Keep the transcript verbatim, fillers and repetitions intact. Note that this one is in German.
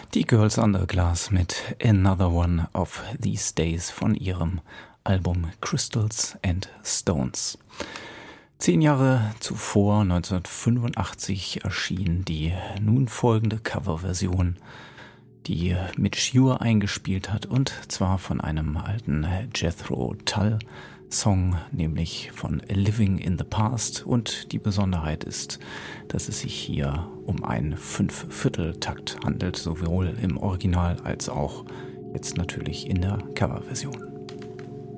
Die Girls Under Glass mit Another One of These Days von ihrem Album Crystals and Stones. Zehn Jahre zuvor, neunzehnhundertfünfundachtzig, erschien die nun folgende Coverversion, die Mitch Ure eingespielt hat, und zwar von einem alten Jethro Tull Song, nämlich von Living in the Past, und die Besonderheit ist, dass es sich hier um einen Fünf-Viertel-Takt handelt, sowohl im Original als auch jetzt natürlich in der Coverversion.